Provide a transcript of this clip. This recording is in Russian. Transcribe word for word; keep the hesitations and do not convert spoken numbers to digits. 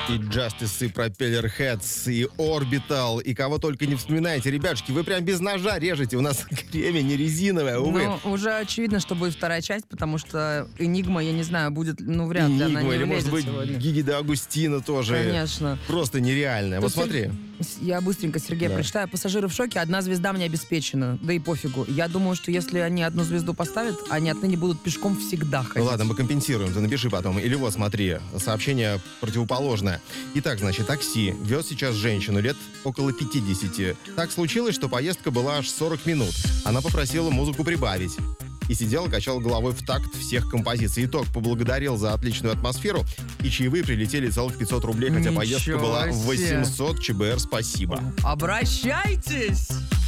И Justice, и Propeller Heads, и Orbital, и кого только не вспоминаете. Ребятушки, вы прям без ножа режете. У нас кремень не резиновая, увы. Ну, уже очевидно, что будет вторая часть, потому что Энигма, я не знаю, будет, ну, вряд ли она не или, может быть, сегодня. Гиги де Агустино тоже. Конечно. Просто нереальная. Вот смотри. Я быстренько, Сергей, да. прочитаю. Пассажиры в шоке, одна звезда мне обеспечена. Да и пофигу. Я думаю, что если они одну звезду поставят, они отныне будут пешком всегда ходить. Ну ладно, мы компенсируем, ты напиши потом. Или вот, смотри, сообщение противоположное. Итак, значит, такси вез сейчас женщину лет около пятидесяти. Так случилось, что поездка была аж сорок минут. Она попросила музыку прибавить. И сидел, качал головой в такт всех композиций. Итог, поблагодарил за отличную атмосферу. И чаевые прилетели целых пятьсот рублей, хотя Ничего поездка была себе. восемьсот ЧБР. Спасибо. Обращайтесь!